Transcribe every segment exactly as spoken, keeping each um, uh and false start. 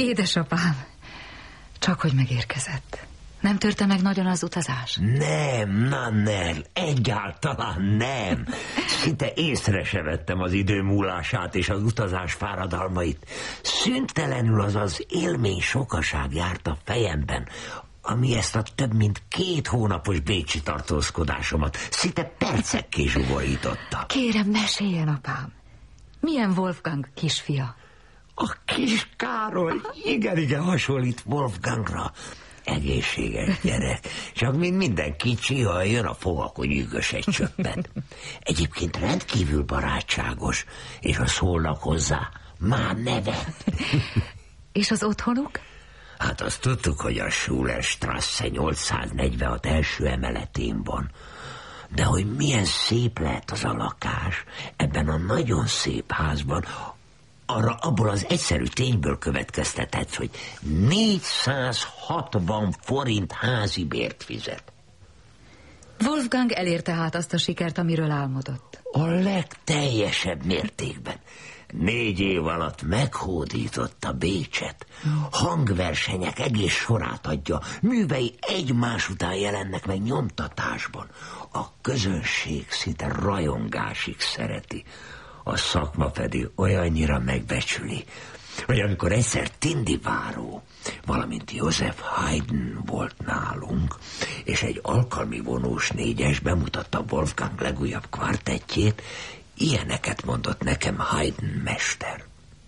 Édesapám, csak hogy megérkezett. Nem törte meg nagyon az utazás? Nem, Nanner, egyáltalán nem. Szinte észre se vettem az idő múlását és az utazás fáradalmait. Szüntelenül az az élmény sokaság járt a fejemben, ami ezt a több mint két hónapos bécsi tartózkodásomat szinte percekké zsugorította. Kérem, meséljen, apám. Milyen Wolfgang kisfia? A kis Károly, igen, igen, hasonlít Wolfgangra. Egészséges gyerek, csak mint minden kicsi, ha jön a fog, akkor nyűgös egy csöppet. Egyébként rendkívül barátságos, és ha szólnak hozzá, már nevet. És az otthonuk? Hát azt tudtuk, hogy a Schulerstrasse nyolcszáznegyvenhat első emeletén van. De hogy milyen szép lehet az a lakás, ebben a nagyon szép házban, arra abból az egyszerű tényből következtethetsz, hogy négyszázhatvan forint házi bért fizet. Wolfgang elérte hát azt a sikert, amiről álmodott. A legteljesebb mértékben. Négy év alatt meghódította Bécset. Hangversenyek egész sorát adja. Művei egymás után jelennek meg nyomtatásban. A közönség szinte rajongásig szereti. A szakma pedig olyannyira megbecsüli, hogy amikor egyszer Tindy Váró, valamint Joseph Haydn volt nálunk, és egy alkalmi vonós négyes bemutatta Wolfgang legújabb kvartettjét, ilyeneket mondott nekem Haydn mester.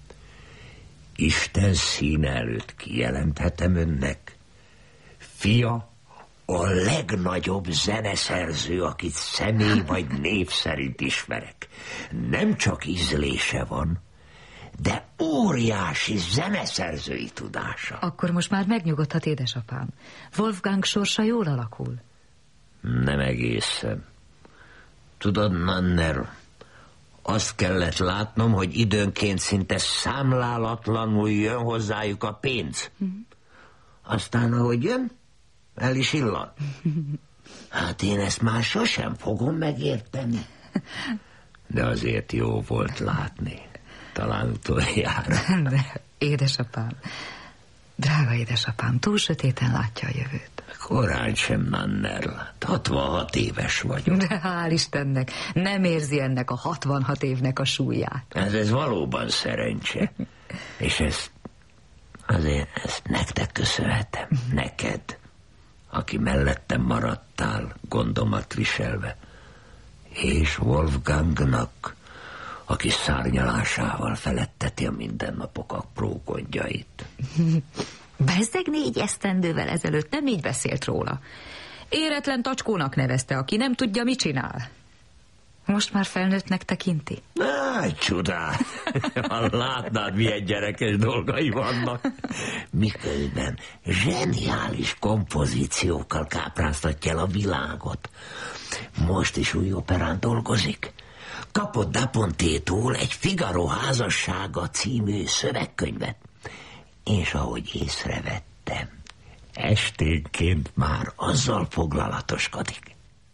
Isten színe előtt kijelenthetem önnek, fia a legnagyobb zeneszerző, akit személy vagy név szerint ismerek. Nem csak ízlése van, de óriási zeneszerzői tudása. Akkor most már megnyugodhat, édesapám. Wolfgang sorsa jól alakul. Nem egészen. Tudod, Nanner, azt kellett látnom, hogy időnként szinte számlálatlanul jön hozzájuk a pénz. Hm. Aztán, ahogy jön, el is illan. Hát én ezt már sosem fogom megérteni. De azért jó volt látni. Talán utoljára. De édesapám, drága édesapám, túl sötéten látja a jövőt. Korán sem, Nanner. hatvanhat éves vagyok. De hál' Istennek, nem érzi ennek a hatvanhat évnek a súlyát. Ez, ez valóban szerencse. És ezt azért ezt nektek köszönhetem. Neked, aki mellettem maradtál, gondomat viselve. És Wolfgangnak, aki szárnyalásával feletteti a mindennapok apró gondjait. Bezzeg négy esztendővel ezelőtt nem így beszélt róla. Éretlen tacskónak nevezte, aki nem tudja, mit csinál. Most már felnőttnek tekinti? Á, csodál! Ha látnád, milyen gyerekes dolgai vannak. Miközben zseniális kompozíciókkal kápráztatja el a világot. Most is új operán dolgozik. Kapott Da Pontétól egy Figaro házassága című szövegkönyvet. És ahogy észrevettem, esténként már azzal foglalatoskodik.